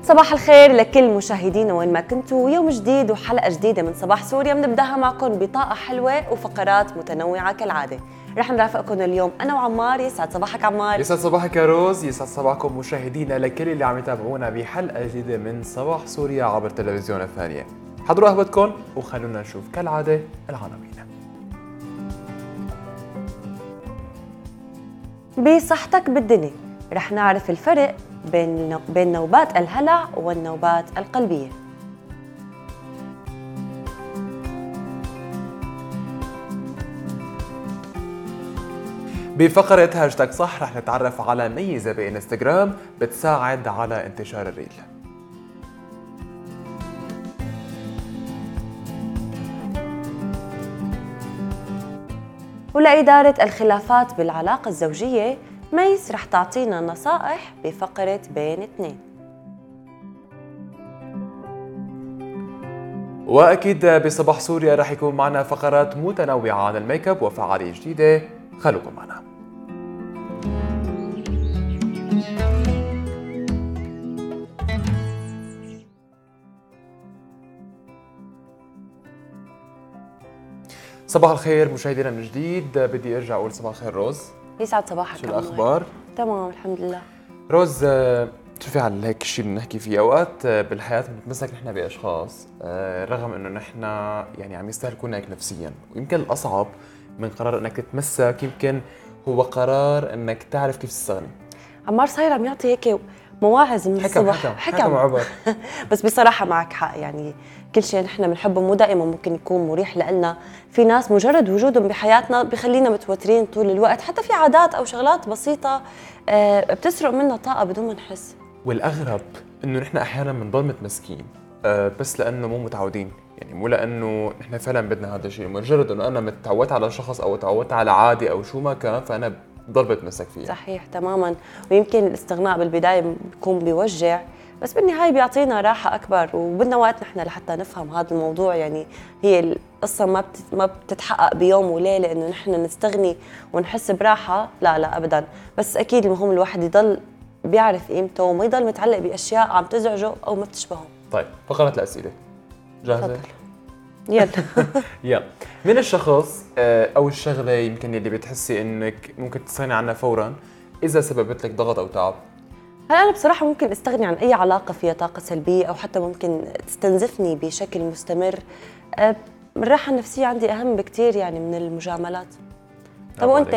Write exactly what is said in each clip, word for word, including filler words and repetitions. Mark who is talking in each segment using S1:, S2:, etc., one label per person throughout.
S1: صباح الخير لكل مشاهدينا وين ما كنتوا. يوم جديد وحلقة جديدة من صباح سوريا بنبداها معكم بطاقة حلوة وفقرات متنوعة كالعادة. رح نرافقكم اليوم أنا وعمار. يسعد صباحك عمار.
S2: يسعد صباحك يا روز. يسعد صباحكم مشاهدينا لكل اللي عم يتابعونا بحلقة جديدة من صباح سوريا عبر تلفزيون الثانية. حضروا قهوتكم وخلونا نشوف كالعادة العناوين.
S1: بصحتك بالدنيا رح نعرف الفرق بين بين نوبات الهلع والنوبات القلبية.
S2: بفقرة هاشتاج صح رح نتعرف على ميزة بإنستغرام بتساعد على انتشار الريل.
S1: ولإدارة الخلافات بالعلاقة الزوجية ميس رح تعطينا نصائح بفقرة بين اثنين.
S2: وأكيد بصباح سوريا رح يكون معنا فقرات متنوعة عن الميك اب وفعالية جديدة. خلوكم معنا. صباح الخير مشاهدينا من جديد. بدي ارجع اقول صباح الخير روز.
S1: يسعد صباحك.
S2: شو الاخبار؟
S1: تمام الحمد لله.
S2: روز، شوفي على هيك الشيء اللي بنحكي فيه، اوقات بالحياه بنتمسك نحن باشخاص رغم انه نحن يعني عم يستهلكونا هيك نفسيا، ويمكن الاصعب من قرار انك تتمسك يمكن هو قرار انك تعرف كيف تستغني.
S1: عمار صاير عم يعطي هيك مواعظ من
S2: حكم
S1: الصبح.
S2: حكم حكم, حكم عبر.
S1: بس بصراحة معك حق، يعني كل شيء نحن بنحبه مو دائما ممكن يكون مريح لنا. في ناس مجرد وجودهم بحياتنا بخلينا متوترين طول الوقت، حتى في عادات أو شغلات بسيطة بتسرق منا طاقة بدون ما نحس.
S2: والأغرب إنه نحن أحيانا بنضل متمسكين بس لأنه مو متعودين، يعني مو لأنه نحن فعلا بدنا هذا الشيء، مجرد إنه أنا متعودت على شخص أو تعودت على عادة أو شو ما كان فأنا بضل بتمسك فيها.
S1: صحيح تماما. ويمكن الاستغناء بالبداية بيكون بيوجع، بس بالنهاية بيعطينا راحة أكبر، وبدنا وقت نحن لحتى نفهم هذا الموضوع. يعني هي القصة ما ما بتتحقق بيوم وليلة إنه نحن نستغني ونحس براحة، لا لا أبدا. بس أكيد المهم الواحد يضل بيعرف قيمته وما يضل متعلق بأشياء عم تزعجه أو ما بتشبهه.
S2: طيب فقرة الأسئلة جاهزة؟
S1: يلا.
S2: يلا. من الشخص أو الشغلة يمكن اللي بتحسي إنك ممكن تستغني عنها فورا إذا سببت لك ضغط أو تعب؟
S1: هلا أنا بصراحة ممكن استغني عن أي علاقة فيها طاقة سلبية أو حتى ممكن تستنزفني بشكل مستمر. الراحة النفسية عندي أهم بكتير يعني من المجاملات. طب وأنت؟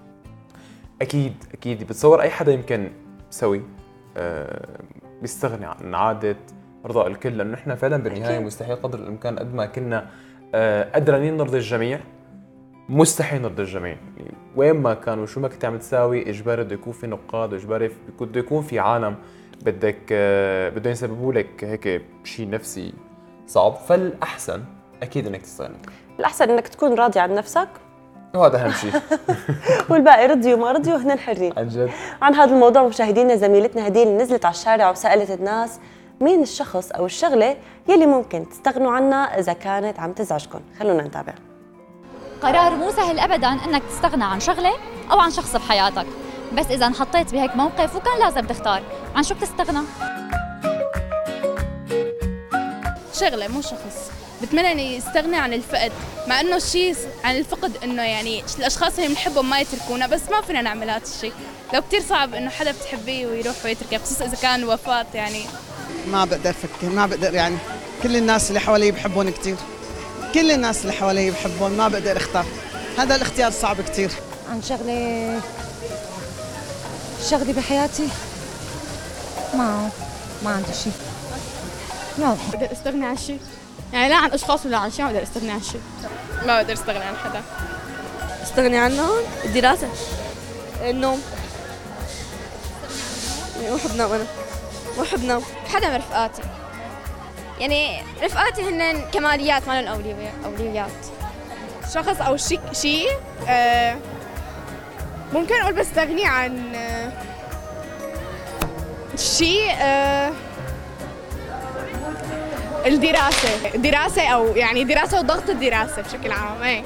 S2: أكيد أكيد بتصور أي حدا يمكن سوي أه بيستغني عن عادة إرضاء الكل، لأنه نحن فعلا بالنهاية أكيد. مستحيل قدر الإمكان قد ما كنا أه قدرانين نرضي الجميع مستحيل نرضي الجميع. يعني وين ما كان وشو ما كنت عم تساوي اجباري بده يكون في نقاد، واجباري بده يكون في عالم بدك أه بده يسببوا لك هيك شيء نفسي صعب. فالاحسن اكيد انك تستغني.
S1: الاحسن انك تكون راضي عن نفسك،
S2: وهذا اهم شيء.
S1: والباقي رضي وما رضي وهن حرين.
S2: عن جد.
S1: عن هذا الموضوع مشاهدينا زميلتنا هديل نزلت على الشارع وسالت الناس مين الشخص او الشغله يلي ممكن تستغنوا عنها اذا كانت عم تزعجكم. خلونا نتابع.
S3: قرار مو سهل ابدا انك تستغنى عن شغله او عن شخص بحياتك، بس اذا انحطيت بهيك موقف وكان لازم تختار، عن شو بتستغنى؟
S4: شغله مو شخص. بتمنى اني استغني عن الفقد، مع انه الشيء عن الفقد انه يعني الاشخاص اللي بنحبهم ما يتركونا، بس ما فينا نعمل هذا الشيء. لو كثير صعب انه حدا بتحبيه ويروح ويتركه، خصوصا اذا كان وفاه. يعني
S5: ما بقدر افكر، ما بقدر. يعني كل الناس اللي حوالي بحبون كثير، كل الناس اللي حوالي بحبون، ما بقدر اختار. هذا الاختيار صعب كثير.
S6: عن شغله شغلي بحياتي ما ما عندي شيء.
S4: ما بقدر استغني عن شيء، يعني لا عن اشخاص ولا عن شيء. ما بقدر استغني عن شيء، ما بقدر استغني عن حدا.
S7: استغني عنه الدراسه، النوم، يعني بحب نام. انا بحب نام.
S8: حدا من رفقاتي، يعني رفقاتي هن كماليات ما لهم اولويات. اولويات
S4: شخص او شيء شيء آه ممكن اقول بستغني عن آه شيء آه الدراسة دراسة أو يعني دراسة وضغط الدراسة بشكل عام. ايه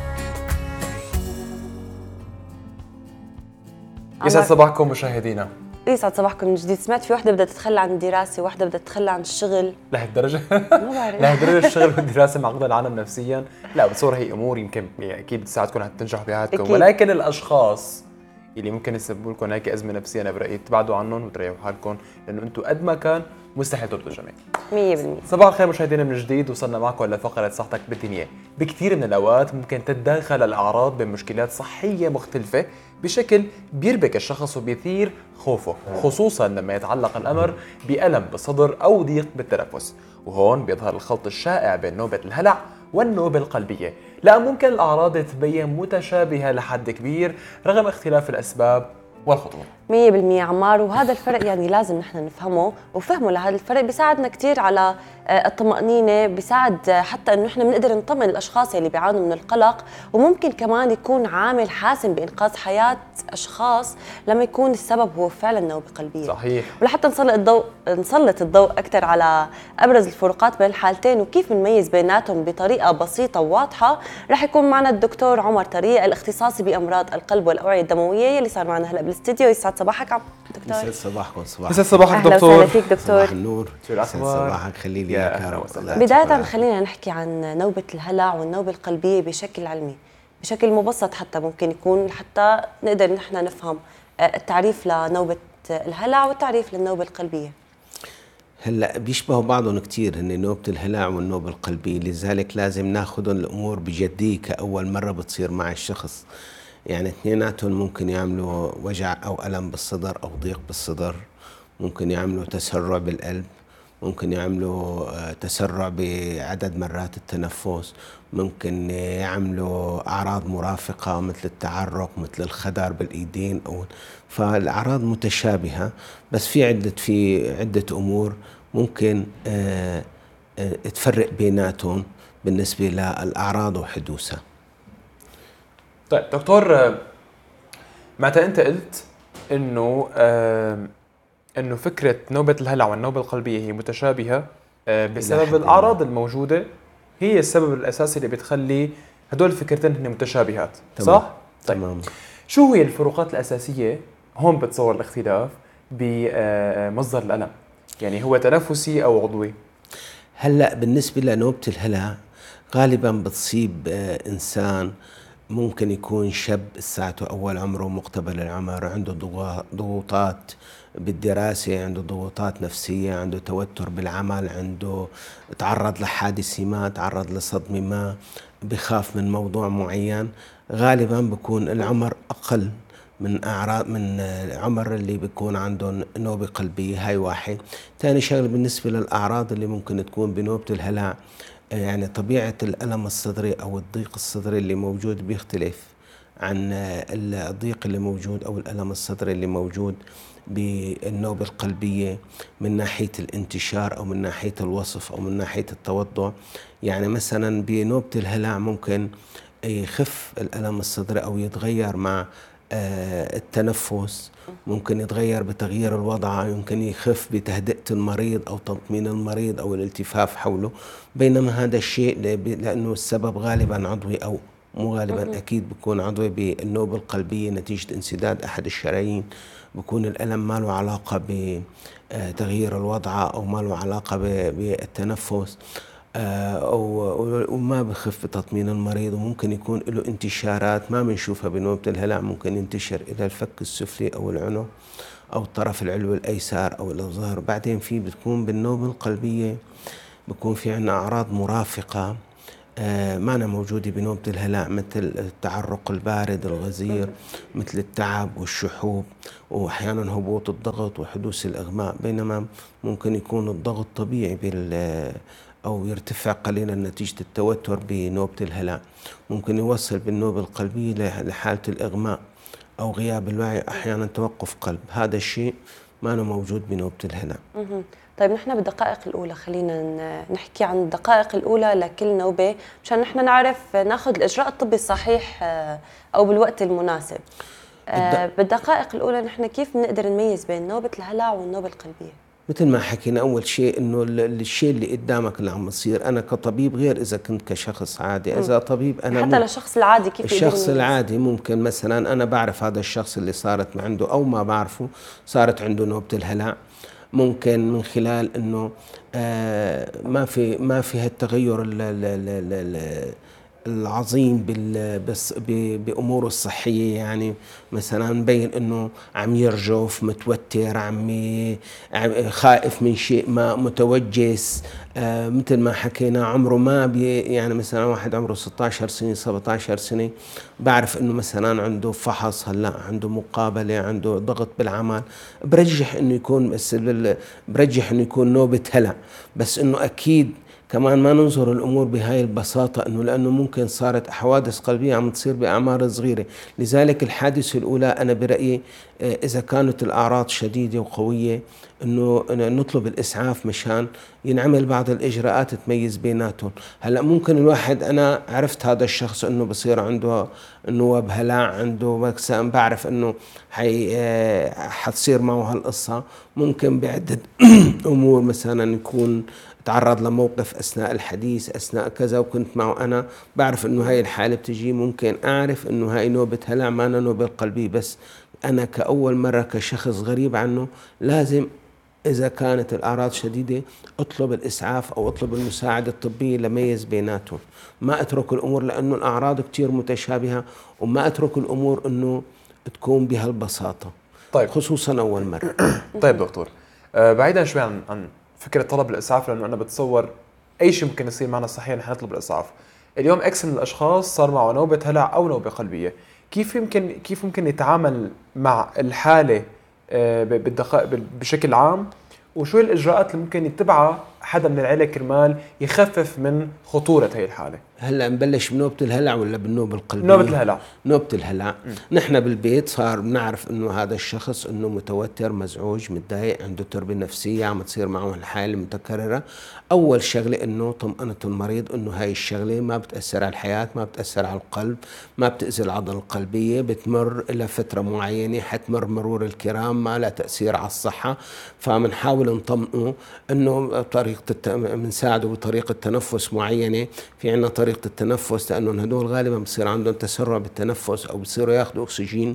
S2: يسعد صباحكم مشاهدينا.
S1: يسعد صباحكم من جديد. سمعت في وحده بدها تتخلى عن الدراسه، وحده بدها تتخلى عن الشغل.
S2: لهالدرجه؟
S1: ما بعرف.
S2: لهالدرجه الشغل والدراسه معقده العالم نفسيا؟ لا بتصور هي امور يمكن يعني اكيد بتساعدكم حتى تنجحوا بحياتكم، ولكن الاشخاص اللي ممكن يسببوا لكم هيك ازمه نفسيه انا برايي تبعدوا عنهم وتريحوا حالكم، لانه انتم قد ما كان مستحيل ترضوا الجميع.
S1: مية بالمية.
S2: صباح الخير مشاهدينا من جديد، وصلنا معكم لفقره صحتك بالدنيا. بكثير من الاوقات ممكن تتداخل الاعراض بين مشكلات صحيه مختلفه بشكل بيربك الشخص وبيثير خوفه، خصوصا لما يتعلق الامر بالم بالصدر او ضيق بالتنفس، وهون بيظهر الخلط الشائع بين نوبه الهلع والنوبه القلبيه، لأن ممكن الاعراض تبين متشابهه لحد كبير رغم اختلاف الاسباب والخطوط.
S1: مية بالمية عمار، وهذا الفرق يعني لازم نحن نفهمه، وفهمه لهذا الفرق بيساعدنا كتير على الطمأنينة، بيساعد حتى انه نحن بنقدر نطمن الاشخاص اللي بيعانوا من القلق، وممكن كمان يكون عامل حاسم بإنقاذ حياة اشخاص لما يكون السبب هو فعلا نوبة قلبية.
S2: صحيح.
S1: ولحتى نسلط الضوء نسلط الضوء اكثر على ابرز الفروقات بين الحالتين وكيف نميز بيناتهم بطريقة بسيطة وواضحة، رح يكون معنا الدكتور عمر طريق الاختصاصي بأمراض القلب والأوعية الدموية اللي صار معنا هلا بالاستديو. يسعد صباحك عم دكتور.
S9: يسعد صباحكم. صباح
S2: يسعد صباحك دكتور.
S1: اهلا وسهلا فيك دكتور.
S9: صباح النور.
S2: شو الاخبار؟
S9: صباحك، خلي لي يا كرم.
S1: بداية خلينا نحكي عن نوبة الهلع والنوبة القلبية بشكل علمي، بشكل مبسط حتى ممكن يكون، حتى نقدر نحن نفهم التعريف لنوبة الهلع والتعريف للنوبة القلبية.
S9: هلا بيشبهوا بعضهم كثير، هن نوبة الهلع والنوبة القلبية، لذلك لازم ناخذهم الامور بجدية كأول مرة بتصير مع الشخص. يعني اثنيناتهم ممكن يعملوا وجع او الم بالصدر او ضيق بالصدر، ممكن يعملوا تسرع بالقلب، ممكن يعملوا تسرع بعدد مرات التنفس، ممكن يعملوا أعراض مرافقة مثل التعرق، مثل الخدر بالإيدين، أو فالأعراض متشابهة، بس في عدة في عدة أمور ممكن تفرق بيناتهم بالنسبة للأعراض وحدوثها.
S2: طيب دكتور، معناتها أنت قلت إنه انه فكره نوبه الهلع والنوبه القلبيه هي متشابهه بسبب الاعراض الموجوده، هي السبب الاساسي اللي بتخلي هدول الفكرتين هن متشابهات. تمام. صح؟ طيب تمام. شو هي الفروقات الاساسيه هون بتصور الاختلاف بمصدر الالم؟ يعني هو تنفسي او عضوي؟
S9: هلا بالنسبه لنوبه الهلع غالبا بتصيب انسان ممكن يكون شاب ساعته أول عمره، مقتبل العمر، عنده ضغوطات بالدراسة، عنده ضغوطات نفسية، عنده توتر بالعمل، عنده تعرض لحادثة ما، تعرض لصدمة ما، بخاف من موضوع معين. غالبا بيكون العمر أقل من أعراض من العمر اللي بيكون عندهم نوبة قلبية. هاي واحد. ثاني شغله بالنسبة للأعراض اللي ممكن تكون بنوبة الهلع، يعني طبيعة الألم الصدري أو الضيق الصدري اللي موجود بيختلف عن الضيق اللي موجود أو الألم الصدري اللي موجود بالنوبة القلبية من ناحية الانتشار أو من ناحية الوصف أو من ناحية التوضع. يعني مثلا بنوبة الهلع ممكن يخف الألم الصدري أو يتغير مع التنفس، ممكن يتغير بتغيير الوضع، يمكن يخف بتهدئة المريض أو تطمين المريض أو الالتفاف حوله. بينما هذا الشيء لأنه السبب غالبا عضوي أو مو غالبا أكيد بيكون عضوي بالنوبة القلبية نتيجة انسداد أحد الشرايين، بيكون الألم ما له علاقة بتغيير الوضع أو ما له علاقة بالتنفس، أو وما بخف بتطمين المريض. وممكن يكون له انتشارات ما بنشوفها بنوبة الهلع، ممكن ينتشر إلى الفك السفلي أو العنق أو الطرف العلوي الأيسر أو الظهر. بعدين في بتكون بالنوبة القلبية بكون في عنا أعراض مرافقة آه معنا موجودة بنوبة الهلع، مثل التعرق البارد الغزير، مثل التعب والشحوب، وأحيانا هبوط الضغط وحدوث الإغماء. بينما ممكن يكون الضغط طبيعي بال أو يرتفع قليلا نتيجة التوتر بنوبة الهلع. ممكن يوصل بالنوبة القلبية لحالة الإغماء أو غياب الوعي، أحيانا توقف قلب. هذا الشيء ما له موجود بنوبة الهلع.
S1: طيب نحن بالدقائق الأولى خلينا نحكي عن الدقائق الأولى لكل نوبة مشان نحن نعرف ناخذ الإجراء الطبي الصحيح أو بالوقت المناسب. بالدقائق الأولى نحن كيف نقدر نميز بين نوبة الهلع والنوبة القلبية؟
S9: مثل ما حكينا أول شيء إنه الشيء اللي قدامك اللي عم يصير، أنا كطبيب غير إذا كنت كشخص عادي. إذا طبيب أنا
S1: حتى للشخص العادي كيف
S9: الشخص العادي ممكن مثلا أنا بعرف هذا الشخص اللي صارت عنده أو ما بعرفه صارت عنده نوبة الهلع، ممكن من خلال إنه آه ما في ما في هالتغير ال ال ال ال العظيم بس بأموره الصحية، يعني مثلا مبين انه عم يرجف، متوتر، عم خائف من شيء ما، متوجس، آه مثل ما حكينا عمره ما بي يعني مثلا واحد عمره ستة عشر سنة سبعة عشر سنة بعرف انه مثلا عنده فحص هلا، عنده مقابلة، عنده ضغط بالعمل، برجح انه يكون بس برجح انه يكون نوبة هلع. بس انه اكيد كمان ما ننظر الأمور بهاي البساطة، إنه لأنه ممكن صارت حوادث قلبية عم تصير بأعمار صغيرة. لذلك الحادثة الأولى أنا برأيي إذا كانت الأعراض شديدة وقوية إنه نطلب الإسعاف مشان ينعمل بعض الإجراءات تميز بيناتهم. هلأ ممكن الواحد أنا عرفت هذا الشخص إنه بصير عنده نوب هلع، عنده مثلا بعرف إنه حي حتصير معه هالقصة، ممكن بعدة أمور مثلا يكون تعرض لموقف أثناء الحديث أثناء كذا وكنت معه أنا بعرف إنه هاي الحالة بتجي، ممكن أعرف إنه هاي نوبة هلع ما أنا نوبة قلبية. بس أنا كأول مرة كشخص غريب عنه لازم إذا كانت الأعراض شديدة أطلب الإسعاف أو أطلب المساعدة الطبية لميز بيناتهم، ما أترك الأمور لأنه الأعراض كتير متشابهة، وما أترك الأمور إنه تكون بهالبساطة.
S2: طيب
S9: خصوصا أول مرة.
S2: طيب دكتور، آه بعيدا شوي عن عن فكرة طلب الإسعاف، لأنه أنا بتصور أي شيء ممكن يصير معنا صحيا نحن نطلب الإسعاف. اليوم إكس من الأشخاص صار معه نوبة هلع أو نوبة قلبية، كيف يمكن كيف ممكن يتعامل مع الحالة بالدقائق بشكل عام، وشو الإجراءات اللي ممكن يتبعها حدا من العيلة كرمال يخفف من خطورة هي الحالة؟
S9: هلا نبلش بنوبة الهلع ولا بالنوبة القلبية؟
S2: نوبة الهلع.
S9: نوبة الهلع، نحن بالبيت صار بنعرف انه هذا الشخص انه متوتر، مزعوج، متضايق، عنده تربة نفسية عم تصير معه الحالة المتكررة. أول شغلة انه طمأنة المريض انه هاي الشغلة ما بتأثر على الحياة، ما بتأثر على القلب، ما بتأذي العضلة القلبية، بتمر إلى فترة معينة، حتمر مرور الكرام، ما لها تأثير على الصحة. فبنحاول نطمئنه انه بطريقة بنساعده بطريقة تنفس معينة. في عنا طريقة التنفس، لأنه هدول غالبا بصير عندهم تسرع بالتنفس أو بصيروا ياخذوا أكسجين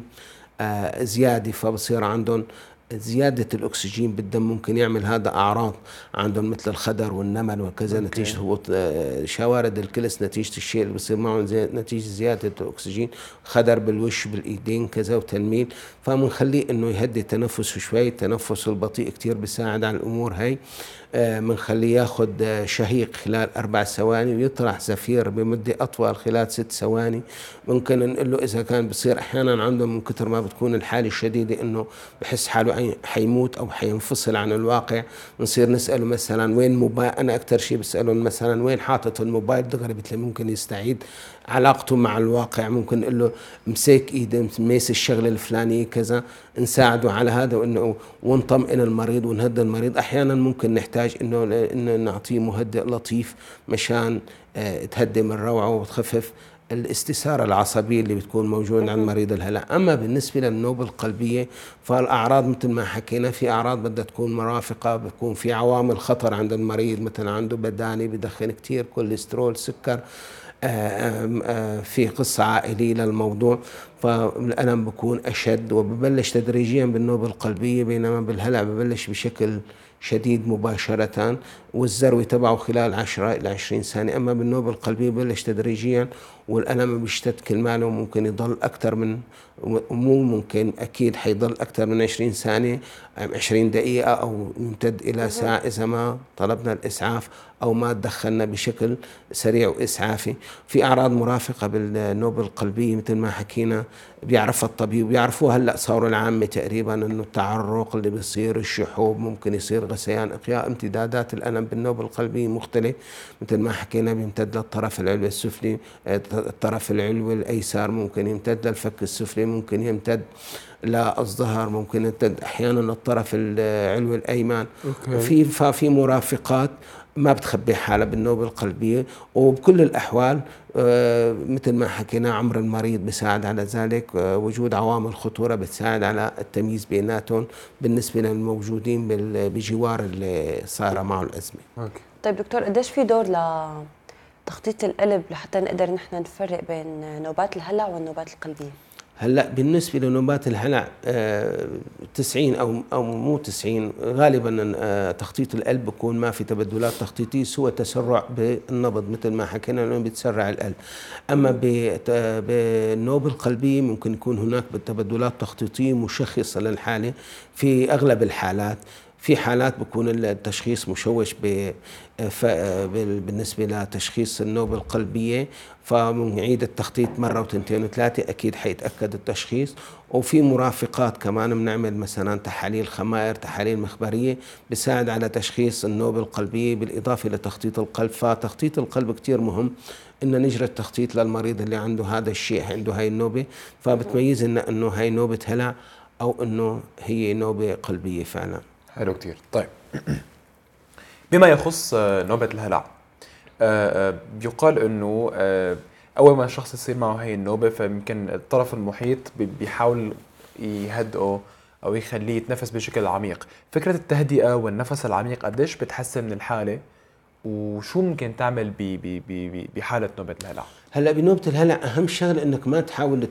S9: آه زيادة، فبصير عندهم زيادة الأكسجين بالدم، ممكن يعمل هذا أعراض عندهم مثل الخدر والنمل وكذا نتيجة هبوط آه شوارد الكلس، نتيجة الشيء اللي بصير معهم نتيجة زيادة الأكسجين، خدر بالوش بالإيدين كذا وتنميل. فمنخليه إنه يهدي تنفسه شوي، التنفس البطيء كتير بيساعد على الأمور هاي. بنخليه ياخذ شهيق خلال أربع ثواني ويطرح زفير بمدة أطول خلال ست ثواني. ممكن نقول له إذا كان بصير أحيانا عنده من كتر ما بتكون الحالة الشديدة إنه بحس حاله حيموت أو حينفصل عن الواقع، بنصير نسأله مثلا وين موبايل. أنا أكثر شيء بسألهم مثلا وين حاطط الموبايل، دغري بتلاقي ممكن يستعيد علاقته مع الواقع. ممكن نقول له مسك ايده، ميس الشغله الفلانيه كذا، نساعده على هذا وانه ونطمئن المريض ونهدئ المريض. احيانا ممكن نحتاج انه انه نعطيه مهدئ لطيف مشان اه تهدي من روعه وتخفف الاستثارة العصبية اللي بتكون موجودة عند مريض الهلع. أما بالنسبة للنوبة القلبية فالأعراض مثل ما حكينا، في أعراض بدها تكون مرافقة، بتكون في عوامل خطر عند المريض، مثلا عنده بداني، بدخن كتير، كوليسترول، سكر، آآ آآ في قصة عائلية للموضوع، فالألم بكون أشد وببلش تدريجيا بالنوبة القلبية، بينما بالهلع ببلش بشكل شديد مباشرة والذروة تبعه خلال عشرة إلى عشرين ثانية. أما بالنوبة القلبية ببلش تدريجيا والألم بيشتد كل ماله، ممكن يضل أكثر من مو ممكن أكيد حيضل أكثر من عشرين ثانية، عشرين دقيقة، أو يمتد إلى ساعة إذا ما طلبنا الإسعاف أو ما تدخلنا بشكل سريع وإسعافي. في أعراض مرافقة بالنوبة القلبية مثل ما حكينا بيعرفها الطبيب، بيعرفوها هلا صاروا العامة تقريبا، إنه التعرق اللي بيصير، الشحوب، ممكن يصير غثيان إقياء. امتدادات الألم بالنوبة القلبية مختلف، مثل ما حكينا بيمتد للطرف العلوي السفلي، الطرف العلوي الأيسر، ممكن يمتد للفك السفلي، ممكن يمتد للظهر، ممكن يمتد أحيانا للطرف العلوي الأيمن. في ففي مرافقات ما بتخبي حالها بالنوبة القلبية. وبكل الأحوال آه مثل ما حكينا عمر المريض بيساعد على ذلك، آه وجود عوامل خطورة بتساعد على التمييز بيناتهم بالنسبة للموجودين بجوار اللي صار معه الأزمة.
S2: أوكي.
S1: طيب دكتور، قديش في دور لتخطيط القلب لحتى نقدر نحن نفرق بين نوبات الهلع والنوبات القلبية؟
S9: هلا بالنسبه لنوبات الهلع تسعين او او مو تسعين غالبا آه تخطيط القلب بكون ما في تبدلات تخطيطيه سوى تسرع بالنبض مثل ما حكينا انه بيتسرع القلب. اما بالنوبه القلبيه ممكن يكون هناك تبدلات تخطيطيه مشخصه للحاله في اغلب الحالات. في حالات بكون التشخيص مشوش بالنسبة لتشخيص النوبة القلبية، فبنعيد التخطيط مرة وتنتين وثلاثة أكيد حيتأكد التشخيص. وفي مرافقات كمان بنعمل مثلا تحاليل خمائر، تحاليل مخبرية بساعد على تشخيص النوبة القلبية بالإضافة لتخطيط القلب. فتخطيط القلب كتير مهم إن نجري التخطيط للمريض اللي عنده هذا الشيء، عنده هاي النوبة، فبتميز لنا إنه هاي نوبة هلع أو إنه هي نوبة قلبية فعلا.
S2: حلو كتير. طيب بما يخص نوبة الهلع، يقال انه اول ما الشخص يصير معه هي النوبة فيمكن الطرف المحيط بيحاول يهدئه او يخليه يتنفس بشكل عميق. فكرة التهدئة والنفس العميق قديش بتحسن من الحالة وشو ممكن تعمل بحالة نوبة الهلع؟
S9: هلا بنوبة الهلع أهم شغلة إنك ما تحاول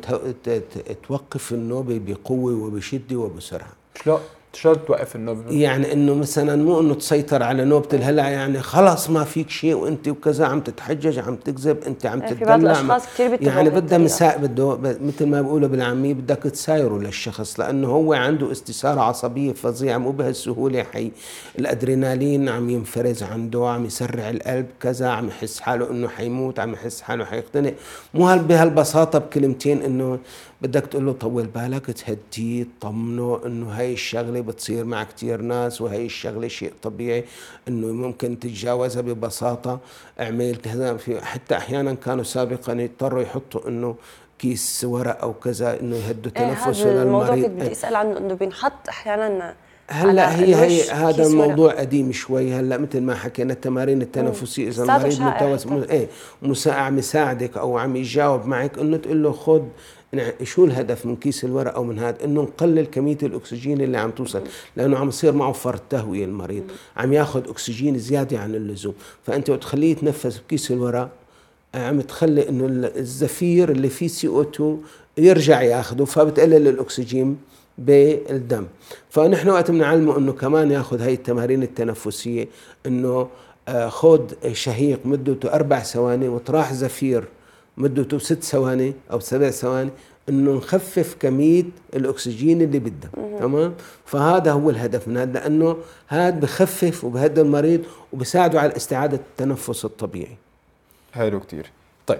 S9: توقف النوبة بقوة وبشدة وبسرعة.
S2: شلون؟ شلون توقف النوبة؟
S9: يعني انه مثلا مو انه تسيطر على نوبة الهلع يعني خلاص ما فيك شيء وانت وكذا عم تتحجج عم تكذب انت عم تتدلع.
S1: في بعض الاشخاص كثير
S9: يعني بدها مساء بده مثل ما بيقولوا بالعامية بدك تسايره للشخص لانه هو عنده استثارة عصبية فظيعة مو بهالسهولة. حي الادرينالين عم ينفرز عنده، عم يسرع القلب كذا، عم يحس حاله انه حيموت، عم يحس حاله حيختنق. مو بهالبساطة بكلمتين انه بدك تقول له طول بالك تهديه تطمنه انه هاي الشغله بتصير مع كثير ناس وهي الشغله شيء طبيعي انه ممكن تتجاوزها ببساطه. اعمل كذا. في حتى احيانا كانوا سابقا يضطروا يحطوا انه كيس ورق او كذا انه يهدوا تنفسه
S1: للمريض. الموضوع كنت بدي اسال عنه انه بينحط احيانا.
S9: هلا هي هي هذا الموضوع قديم شوي. هلا مثل ما حكينا التمارين التنفسيه اذا المريض متوسع ايه مساعد عم يساعدك او عم يجاوب معك انه تقول له خذ شو الهدف من كيس الورق او من هذا انه نقلل كميه الاكسجين اللي عم توصل لانه عم يصير معه فرط تهويه. المريض عم ياخذ اكسجين زياده عن اللزوم، فانت بتخليه يتنفس بكيس الورق عم تخلي انه الزفير اللي فيه سي او اثنين يرجع ياخذه فبتقلل الاكسجين بالدم. فنحن وقت بنعلمه انه كمان ياخذ هاي التمارين التنفسيه انه خذ شهيق مدته اربع ثواني وطراح زفير مدته ست ثواني او سبع ثواني انه نخفف كميه الاكسجين اللي بالدم. تمام. فهذا هو الهدف من هذا لانه هذا بخفف وبهدى المريض وبساعده على استعاده التنفس الطبيعي.
S2: حلو كتير. طيب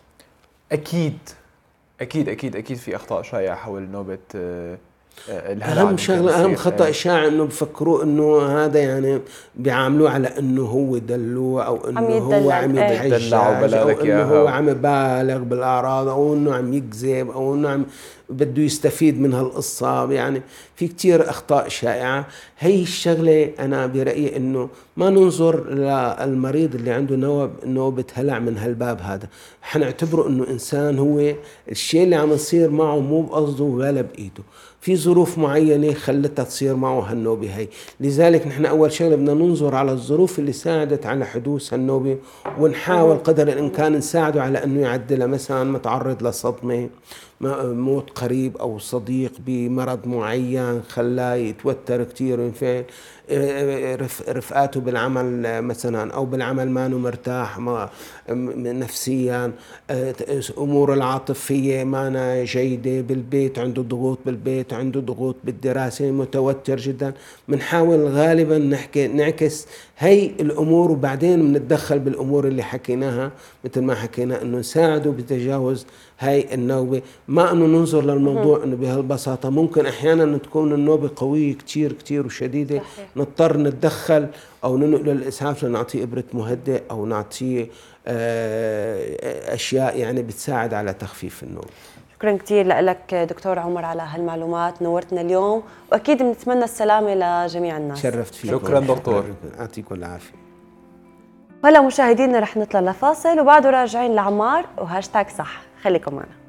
S2: اكيد اكيد اكيد اكيد في اخطاء شائعه حول نوبه الهلع.
S9: اهم شغله اهم خطا شائع انه بفكروا انه هذا يعني بيعاملوه على انه هو دلوع او انه هو عم يتحجج او انه هو عم يبالغ بالاعراض او انه عم يكذب او انه عم بده يستفيد من هالقصه. يعني في كتير اخطاء شائعه. هي الشغله انا برايي انه ما ننظر للمريض اللي عنده نوب نوبه هلع من هالباب هذا، حنعتبره انه انسان هو الشيء اللي عم يصير معه مو بقصده ولا بايده، في ظروف معينه خلتها تصير معه هالنوبه هي. لذلك نحن اول شغله بدنا ننظر على الظروف اللي ساعدت على حدوث هالنوبه ونحاول قدر الامكان نساعده على انه يعدلها. مثلا متعرض لصدمه، موت قريب او صديق بمرض معين خلاه يتوتر كثير وينفعل، رفقاته بالعمل مثلا او بالعمل ما انه مرتاح نفسيا، اموره العاطفيه ما أنا جيده، بالبيت عنده ضغوط بالبيت، عنده ضغوط بالدراسه، متوتر جدا. بنحاول غالبا نحكي نعكس هي الامور وبعدين بنتدخل بالامور اللي حكيناها مثل ما حكينا انه نساعده بتجاوز هاي النوبه. ما انه ننظر للموضوع انه بهالبساطه. ممكن احيانا تكون النوبه قويه كتير كتير وشديده صحيح. نضطر نتدخل او ننقله للاسعاف لنعطيه ابره مهدئ او نعطيه اشياء يعني بتساعد على تخفيف النوم.
S1: شكرا كثير لك دكتور عمر على هالمعلومات، نورتنا اليوم واكيد بنتمنى السلامه لجميع الناس.
S9: شرفت فيك.
S2: شكرا دكتور،
S9: يعطيكم العافيه.
S1: وهلا مشاهدينا رح نطلع لفاصل وبعده راجعين لعمار وهاشتاج صح، خليكم معنا.